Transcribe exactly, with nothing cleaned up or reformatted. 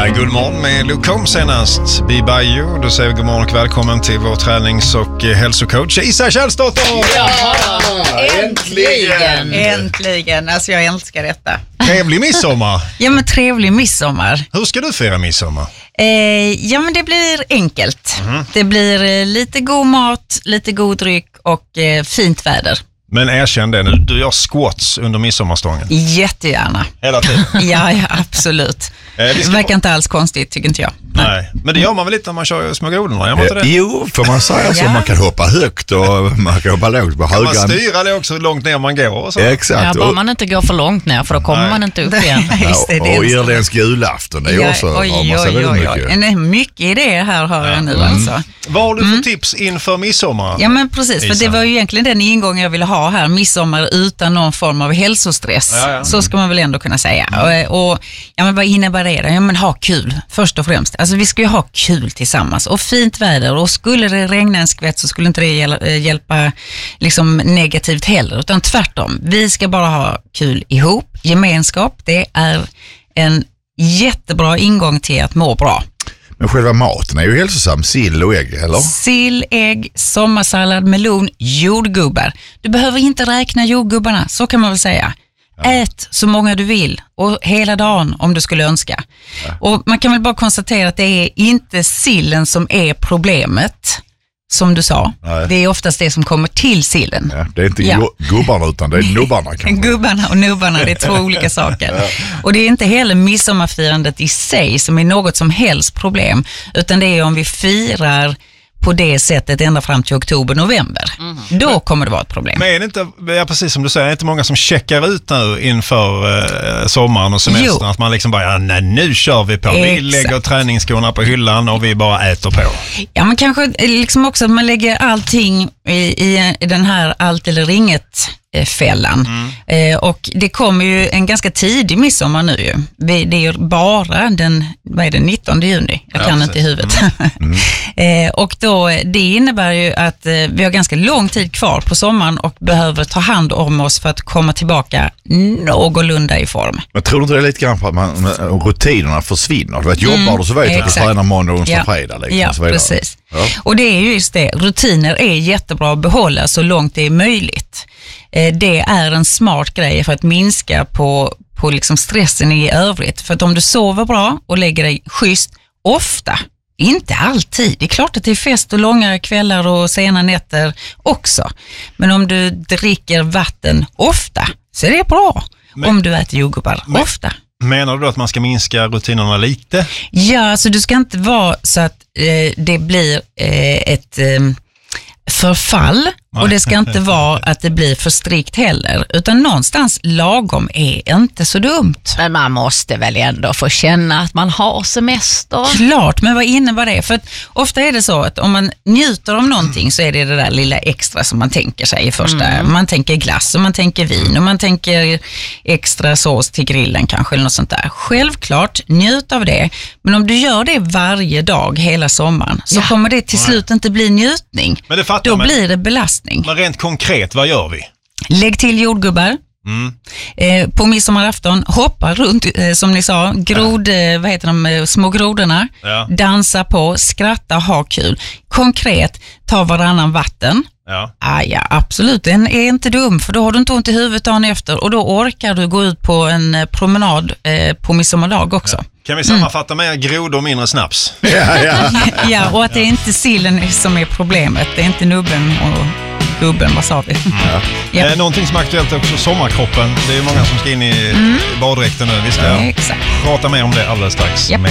Ja, god morgon med Luke Holmes senast. Be by you. Då säger vi god morgon och välkommen till vår tränings- och hälsocoach Isa Kjellsdotter. Ja, äntligen! Äntligen, alltså jag älskar detta. Trevlig midsommar. Ja, men trevlig midsommar. Hur ska du fira midsommar? Eh, ja, men det blir enkelt. Mm. Det blir eh, lite god mat, lite god dryck och eh, fint väder. Men erkänn det nu, du gör squats under midsommarstången. Jättegärna. Hela tiden. Ja, ja, absolut. Eh, vi Det ska... verkar inte alls konstigt, tycker inte jag. Nej, men det gör man väl lite när man kör små grodorna, gör man inte det? Eh, jo, får man säga så. Ja. Man kan hoppa högt och man kan hoppa lågt på Kan man högan. styra det också hur långt ner man går och så? Exakt. Ja, bara man inte går för långt ner, för då kommer Nej. man inte upp igen. Nej, just det, det och är och en stor- irländsk julafton, det är Ja, också oj, har man sig oj, väldigt oj, oj. mycket. En, mycket idéer här hör jag nu Mm. alltså. Vad har du för tips inför midsommar? Ja, men precis, för Isa. det var ju egentligen den ingång jag ville ha här, midsommar utan någon form av hälsostress. Ja, ja. Så ska man väl ändå kunna säga. Och, och ja, men vad innebär det då? Ja, men ha kul, först och främst. Alltså vi ska ju ha kul tillsammans och fint väder, och skulle det regna en skvätt så skulle inte det hjäl- hjälpa liksom negativt heller, utan tvärtom. Vi ska bara ha kul ihop, gemenskap, det är en jättebra ingång till att må bra. Men själva maten är ju hälsosam, sill och ägg, eller? Sill, ägg, sommarsallad, melon, jordgubbar. Du behöver inte räkna jordgubbarna, så kan man väl säga. Ja. Ät så många du vill och hela dagen om du skulle önska. Ja. Och man kan väl bara konstatera att det är inte sillen som är problemet, som du sa. Nej. Det är oftast det som kommer till sillen. Ja, det är inte Ja. gu- gubbarna utan det är nubbarna kanske. Gubbarna och nubbarna, det är två olika saker. Ja. Och det är inte heller midsommarfirandet i sig som är något som helst problem, utan det är om vi firar på det sättet ända fram till oktober, november. Mm. Då kommer det vara ett problem. Men är det inte, ja, precis som du säger, är det inte många som checkar ut nu inför eh, sommaren och semestern? Jo. Att man liksom bara, ja, nej, nu kör vi på. Vi Exakt. lägger träningsskorna på hyllan och vi bara äter på. Ja, men kanske liksom också att man lägger allting i, i, i den här allt eller inget fällan. Mm. Eh, och det kommer ju en ganska tidig midsommar nu ju. Vi, det är ju bara den, vad är det, nittonde juni. Jag kan ja, inte i huvudet. Mm. eh, och då, det innebär ju att eh, vi har ganska lång tid kvar på sommaren och behöver ta hand om oss för att komma tillbaka någorlunda i form. Men tror du inte det är lite grann på att man, rutinerna försvinner? Du vet, jobbar mm, du så vet du att du tränar måndag, onsdag, ja. fredag. Liksom, ja, så vidare. precis. Ja. Och det är ju just det, rutiner är jättebra att behålla så långt det är möjligt. Det är en smart grej för att minska på, på liksom stressen i övrigt. För att om du sover bra och lägger dig schysst, ofta, inte alltid. Det är klart att det är fest och långa kvällar och sena nätter också. Men om du dricker vatten ofta så är det bra. Men, om du äter jordgubbar men, ofta. Menar du att man ska minska rutinerna lite? Ja, alltså du ska inte vara så att eh, det blir eh, ett... Eh, förfall, och det ska inte vara att det blir för strikt heller, utan någonstans lagom är inte så dumt. Men man måste väl ändå få känna att man har semester? Klart, men vad innebär det? För att ofta är det så att om man njuter av någonting så är det det där lilla extra som man tänker sig i första. Mm. Man tänker glass och man tänker vin och man tänker extra sås till grillen kanske eller något sånt där. Självklart, njut av det, men om du gör det varje dag hela sommaren så ja. kommer det till slut inte bli njutning. Men det fattar, Då men, blir det belastning. Men rent konkret, vad gör vi? Lägg till jordgubbar. Mm. Eh, på midsommarafton, hoppa runt, eh, som ni sa, grod, eh, vad heter de, eh, små grodorna, ja. dansa på, skratta, ha kul. Konkret, ta varannan vatten. Ja. Ah, ja, absolut, den är inte dum, för då har du inte ont i huvudet dagen efter och då orkar du gå ut på en promenad eh, på midsommardag också. Ja. Kan vi sammanfatta mm. med grodor och mindre snaps? Ja, ja. ja, och att det är inte sillen som är problemet, det är inte nubben och gubben, vad sa vi? Mm. Ja. Ja. Eh, någonting som är aktuellt är också sommarkroppen. Det är många som ska in i mm. baddräkten nu. Vi ska ja, exakt. prata mer om det alldeles strax. Yep.